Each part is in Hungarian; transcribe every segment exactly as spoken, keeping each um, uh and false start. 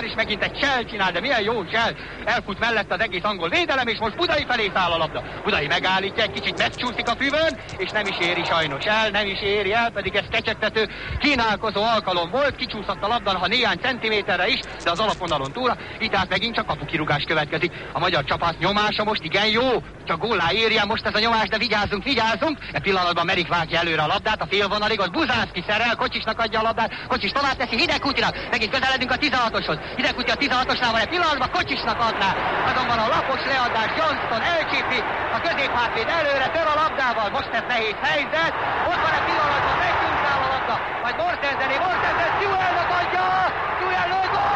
És megint egy csel csinál, de milyen jó csel. Elfut mellett az egész angol védelem, és most Budai felé száll a labda. Budai megállítja, egy kicsit megcsúszik a füvön, és nem is éri sajnos el, nem is éri el, pedig ez kecsegtető, kínálkozó alkalom volt, kicsúszott a labda, ha néhány centiméterre is, de az alapvonalon túlra, itt át megint csak kapukirúgás következik. A magyar csapat nyomása most igen jó, csak gólá érjen most ez a nyomás, de vigyázzunk, vigyázzunk. E pillanatban Merik vágja előre a labdát, a félvonalig, az Buzánszky szerel, Kocsisnak adja a labdát, Kocsis tovább teszi Hidegkutinak, megint közeledünk a tizenhatoshoz. Hidegkuti a tizenhatosnál van, egy pillanatban Kocsisnak adná, azonban a lapos leadás Johnston elcsípi, a középhátvéd előre tör a labdával, most ez nehéz helyzet, ott van egy pillanatban, meggyújtál a labda, majd Mortensené, Mortensen Sewellnek adja, Sewell lő, gól!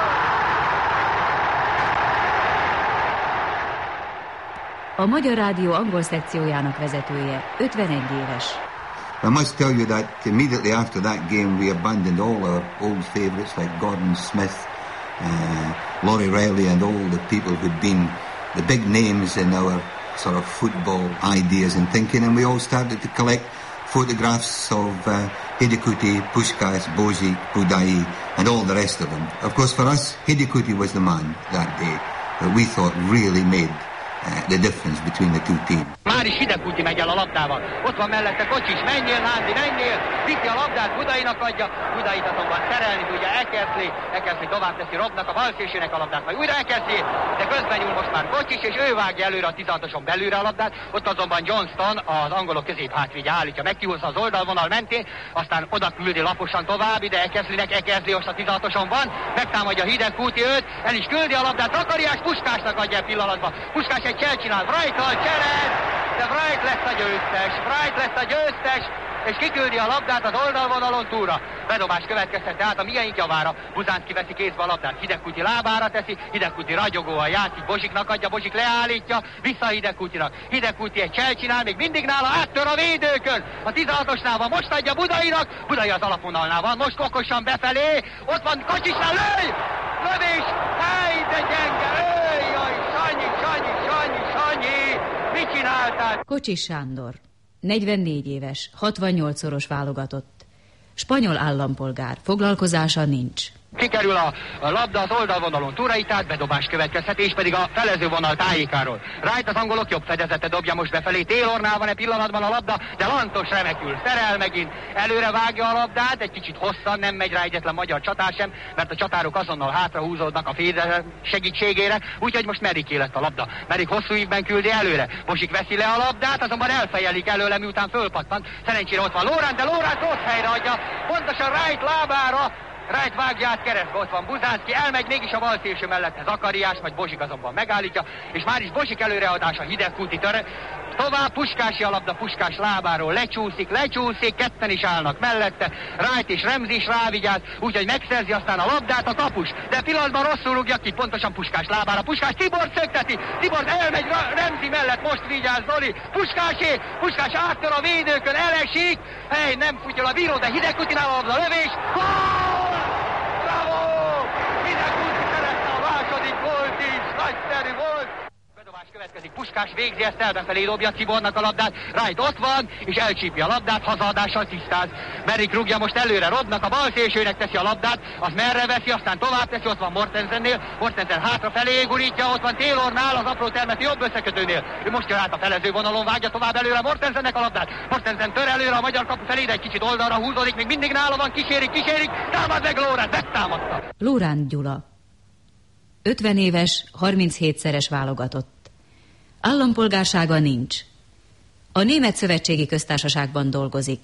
A Magyar Rádió angol szekciójának vezetője, ötvenegy éves. I must tell you that immediately after that game we abandoned all our old favourites like Gordon Smith, uh, Laurie Riley and all the people who'd been the big names in our sort of football ideas and thinking, and we all started to collect photographs of uh, Hidekuti, Puskás, Božič, Budai and all the rest of them. Of course for us, Hidekuti was the man that day that we thought really made Uh, the difference between the two teams. Már is Hidegkuti megy el a labdával. Ott van mellette Kocsis, menjél Nándi, menjél! Viszi a labdát, Budainak adja, Budait azonban szerelni tudja, elkezdi, elkezdi tovább teszi Robnak, a balszélsőnek a labdát, majd újra elkezdi, de közben nyúl most már Kocsis, és ő vágja előre a tizenhatoson belülre a labdát, ott azonban Johnston, az angolok középhátvédje állítja, megkihúzza az oldalvonal mentén, aztán oda küldi laposan tovább, ide elkezdinek, elkezdi, most a tizenhatoson van, megtámadja Hidegkuti őt, el is küldi a labdát, Zakariás Puskásnak adja a pillanatban. Puskás egy csel csinál, Wright-tal cselez, de Wright lesz a győztes, Wright lesz a győztes, és kiküldi a labdát az oldalvonalon túlra. Bedobás következhet, tehát a miénk javára. Buzánszky veszi kézbe a labdát, Hidegkuti lábára teszi, Hidegkuti ragyogóan játszik, Bozsiknak adja, Bozsik leállítja, vissza Hidegkutinak. Hidegkuti egy csel csinál, még mindig nála áttör a védőkön. A tizenhatosnál van, most adja Budainak, Budai az alapvonalnál van, most okosan befelé, ott van Kocsisnál, lőj! Lövés, hely, de gyenge, lőj, jaj, Sanyi, Sanyi, Sanyi, Sanyi, mit csináltál? Kocsis Sándor, negyvennégy éves, hatvannyolcszoros válogatott, spanyol állampolgár, foglalkozása nincs. Kikerül a, a labda az oldalvonalon túrai, tehát bedobás következhet, és pedig a felező vonal tájékáról. Wright az angolok jobb fedezete dobja most befelé, Taylornál van egy pillanatban a labda, de Lantos remekül szerel megint, előre vágja a labdát, egy kicsit hosszan, nem megy rá egyetlen magyar csatár sem, mert a csatárok azonnal hátra húzódnak a fél segítségére, úgyhogy most Meriké lett a labda. Merik hosszú ívben küldi előre, Bozsik veszi le a labdát, azonban elfejelik előle, miután fölpattant. Szerencsére ott van Lórán, de Lórán rossz helyre adja, pontosan Wright lábára. Wright vágja át keresztbe, ott van Buzánszky, elmegy mégis a bal szélső mellette Zakariás, vagy Bozsik azonban megállítja, és már is Bozsik előreadása Hidegkuti tör. Tovább Puskási a labda, Puskás lábáról lecsúszik, lecsúszik, ketten is állnak mellette, Wright és Remzi is rávigyáz, úgyhogy megszerzi aztán a labdát a kapus, de pillanatban rosszul rúgja ki, pontosan Puskás lábára, Puskás Tibor szökteti, Tibor elmegy Remzi mellett, most vigyáz Zoli, Puskásé, Puskás áttör a védőkön, elesik, hely, nem futja a bíró, de Hidegkutinál a labda, lövés, gól! Bravo! Hidegkuti szerette a második gólt is, nagyszerű volt! Következik, Puskás végzi ezt, elbefelé dobja Tibornak a labdát, Wright ott van, és elcsípi a labdát, hazaadással tisztáz. Merik rúgja most előre, Robnak a bal szélsőnek teszi a labdát, az merre veszi, aztán tovább teszi, ott van Mortensennél, Mortensen hátrafelé gurítja, ott van Taylornál, az apró termeti jobb összekötőnél. Ő most jön át a felező vonalon, vágja tovább előre Mortensennek a labdát. Mortensen tör előre a magyar kapu felé, de egy kicsit oldalra húzódik, még mindig nála van, kísérik, kísérik, támad meg Lórán, megtámadta. Lórán Gyula, ötven éves, harminchétszeres válogatott. Állampolgársága nincs. A Német Szövetségi Köztársaságban dolgozik.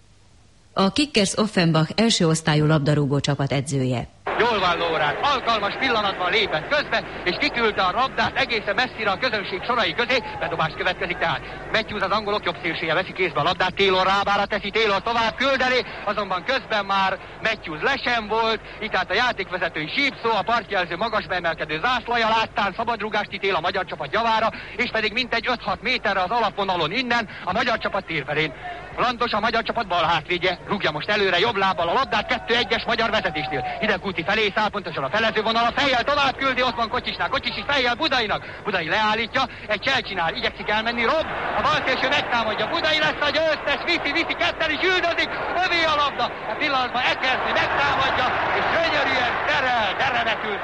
A Kickers Offenbach első osztályú labdarúgó csapat edzője. Jól van Lórán, alkalmas pillanatban lépett közbe, és kiküldte a labdát egészen messzire a közönség sorai közé, bedobás következik tehát. Matthews az angolok jobb szélsője veszi kézbe a labdát, Taylor rábára teszi, Taylor tovább küldeli, azonban közben már Matthews le sem volt, itt hát a játékvezetői sípszó, a partjelző magasba emelkedő zászlaja, láttán szabadrúgást ítél a magyar csapat javára, és pedig mintegy öt-hat méterre az alapvonalon innen a magyar csapat térfelén. Lantos a magyar csapat bal hátvédje, rúgja most előre jobb lábbal a labdát, kettő egyes magyar vezetésnél. Hidegkuti felé száll pontosan a felező vonal, a fejjel tovább küldi Oszman Kocsisnál, Kocsis is fejjel Budainak. Budai leállítja, egy cselcsinál, igyekszik elmenni, Rob, a bal szélső megtámadja, Budai lesz a győztes, viszi, viszi, ketten is üldözik, övé a labda, a pillanatban Ekerszé megtámadja, és gyönyörűen terel, de remekül